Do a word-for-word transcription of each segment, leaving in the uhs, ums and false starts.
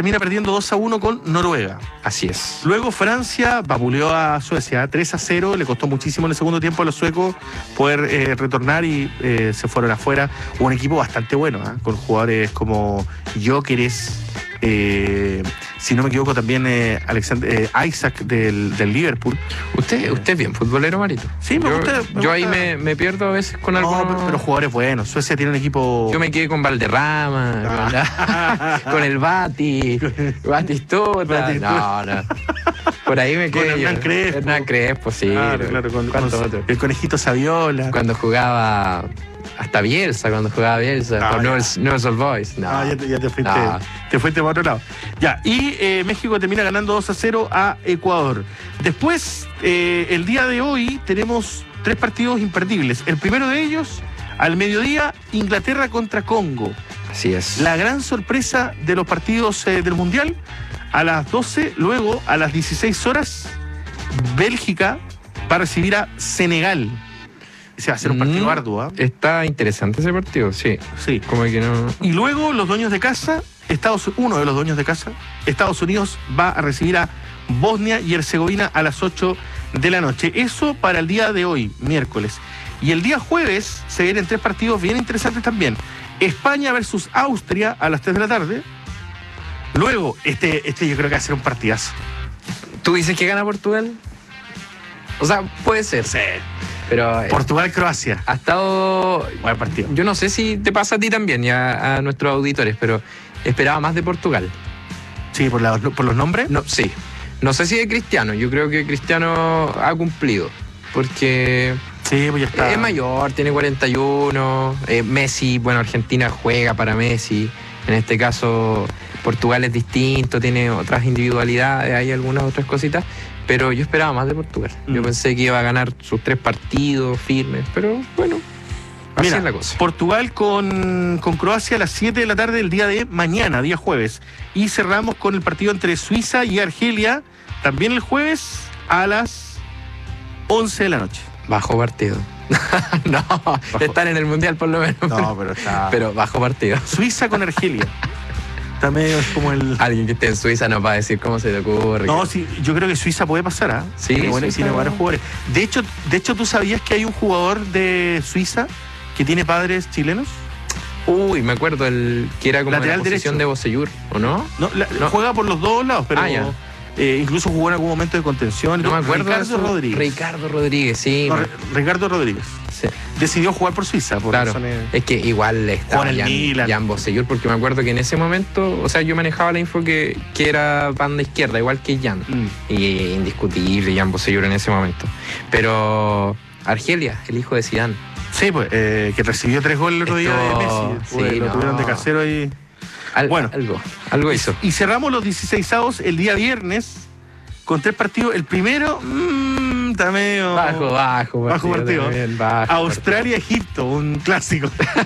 termina perdiendo dos a uno con Noruega. Así es. Luego Francia vapuleó a Suecia tres a cero, le costó muchísimo en el segundo tiempo a los suecos poder eh, retornar y eh, se fueron afuera. Un equipo bastante bueno, ¿eh? Con jugadores como Gyökeres, eh, si no me equivoco también eh, Alexander, eh, Isaac del, del Liverpool. ¿Usted, Eh, usted es bien futbolero, Marito? Sí, me yo, gusta. Me yo ahí gusta. me, me pierdo a veces con No, algunos... pero, pero jugadores buenos. Suecia tiene un equipo... Yo me quedé con Valderrama, Ah. con, con el Bati, Batistuta. Batistuta. No, no. Por ahí me Con quedé. Hernán yo. Crespo. Hernán Crespo, sí. Claro, claro, con, ¿Cuántos con otros? el conejito Saviola. Cuando jugaba hasta Bielsa, cuando jugaba Bielsa, Ah, por ya. Newell's Newell's Old Boys. No. Ah, ya te, ya te fuiste, No. te fuiste para otro lado. Ya, y eh, México termina ganando dos a cero a Ecuador. Después, eh, el día de hoy, tenemos tres partidos imperdibles. El primero de ellos, al mediodía, Inglaterra contra Congo. Así es. La gran sorpresa de los partidos eh, del Mundial, a las doce, luego a las dieciséis horas, Bélgica va a recibir a Senegal. Ese va a ser un partido Mm, arduo, ¿eh? Está interesante ese partido, sí. Sí. Como que no. Y luego los dueños de casa, Estados, uno de los dueños de casa, Estados Unidos va a recibir a Bosnia y Herzegovina a las ocho de la noche. Eso para el día de hoy, miércoles. Y el día jueves se vienen tres partidos bien interesantes también. España versus Austria a las tres de la tarde. Luego, este, este yo creo que va a ser un partidazo. ¿Tú dices que gana Portugal? O sea, puede ser. Sí. Pero eh, Portugal-Croacia. ha estado. Buen partido. Yo no sé si te pasa a ti también y a, a nuestros auditores, pero esperaba más de Portugal. Sí, por, la- por los nombres. No, sí. No sé si de Cristiano. Yo creo que Cristiano ha cumplido. Porque Sí, pues ya está. es mayor, tiene cuarenta y uno. Eh, Messi, bueno, Argentina juega para Messi. En este caso, Portugal es distinto, tiene otras individualidades, hay algunas otras cositas. Pero yo esperaba más de Portugal. Yo Mm. pensé que iba a ganar sus tres partidos firmes. Pero bueno, así Mira, es la cosa. Portugal con, con Croacia a las siete de la tarde del día de mañana, día jueves. Y cerramos con el partido entre Suiza y Argelia, también el jueves a las once de la noche. Bajo partido. No, están en el Mundial por lo menos. No, pero está... Pero bajo partido. Suiza con Argelia. Está medio es como el... Alguien que esté en Suiza nos va a decir cómo se le ocurre. No, sí, yo creo que Suiza puede pasar, ¿ah? Sí, tiene, buena- Suiza- tiene varios jugadores. De hecho, de hecho, ¿tú sabías que hay un jugador de Suiza que tiene padres chilenos? Uy, me acuerdo el que era como Lateral la posición derecho. de Bocellur, ¿o no? No, la- No. juega por los dos lados, pero Ah, ya. eh, incluso jugó en algún momento de contención. y No todo. me acuerdo. de Ricardo eso. Rodríguez. Ricardo Rodríguez, sí. No, me- Re- Ricardo Rodríguez. sí. Decidió jugar por Suiza, por Claro, razones... es que igual estaba Juega en el Jan, Milan. Jan Bocellur, porque me acuerdo que en ese momento, o sea, yo manejaba la info que, que era banda izquierda, igual que Jan. Mm. Y indiscutible Jan Bocellur en ese momento. Pero Argelia, el hijo de Zidane. Sí, pues, eh, que recibió tres goles el otro día de Esto- Messi. Pues, sí, lo no. tuvieron de casero ahí. Al- Bueno. algo, algo hizo. Y cerramos los dieciseisavos el día viernes con tres partidos. El primero, mmm, está medio... Bajo, bajo, Bajo partido. también, bajo Australia-Egipto, un clásico.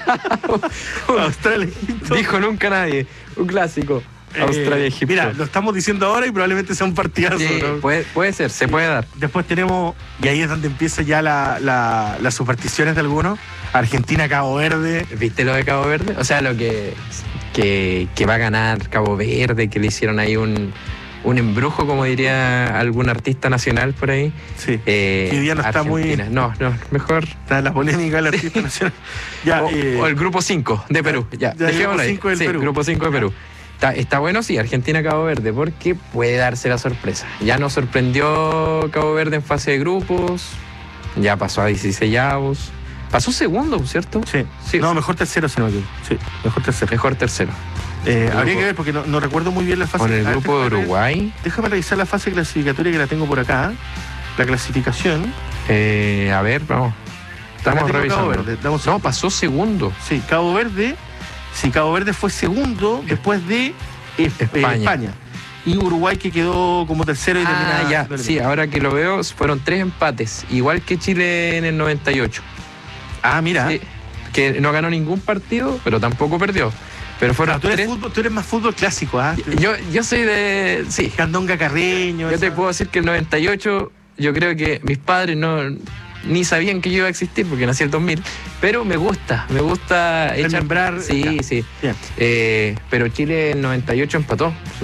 Australia-Egipto. partido. Dijo nunca nadie, un clásico. Eh, Australia-Egipto. Mira, lo estamos diciendo ahora y probablemente sea un partidazo. Sí, ¿no? puede, puede ser, se puede dar. Después tenemos, y ahí es donde empieza ya la, la- las supersticiones de algunos. Argentina-Cabo Verde. ¿Viste lo de Cabo Verde? O sea, lo que, que, que va a ganar Cabo Verde, que le hicieron ahí un, un embrujo, como diría algún artista nacional por ahí. Sí. Eh, Que hoy día no está muy- Argentina. No, no, mejor. Está la polémica del artista nacional. Ya, o, eh, o el grupo cinco de Perú. Ya, ya, el dejémoslo grupo ahí. cinco del Sí, Perú. grupo cinco de Perú. Está, está bueno, sí, Argentina-Cabo Verde, porque puede darse la sorpresa. Ya nos sorprendió Cabo Verde en fase de grupos, ya pasó a dieciseisavos. Pasó segundo, ¿cierto? sí. Sí. No, mejor tercero, si no me equivoco. Sí, mejor tercero. Mejor tercero. Eh, Grupo. habría que ver porque no, no recuerdo muy bien la fase. Con el A ver, grupo de déjame ver. Uruguay. Déjame revisar la fase clasificatoria que la tengo por acá. La clasificación. Eh, a ver, vamos. Estamos Acá tengo revisando. Cabo Verde, dame un No, segundo. pasó segundo. Sí, Cabo Verde. Sí, Cabo Verde fue segundo después de eh, España. eh, España. Y Uruguay que quedó como tercero y Ah, termina. ya. Sí, ahora que lo veo, fueron tres empates. Igual que Chile en el noventa y ocho. Ah, mira. Sí, que no ganó ningún partido, pero tampoco perdió. Pero fueron Ah, tú, eres tres. fútbol, tú eres más fútbol clásico, ¿ah? Yo, yo soy de. Sí. Candonga Carreño. Yo te esa- puedo decir que el noventa y ocho, yo creo que mis padres no ni sabían que yo iba a existir porque nací el dos mil, pero me gusta, me gusta echar. Remembrar, Sí, ya. sí. Bien. Eh, pero Chile en noventa y ocho empató.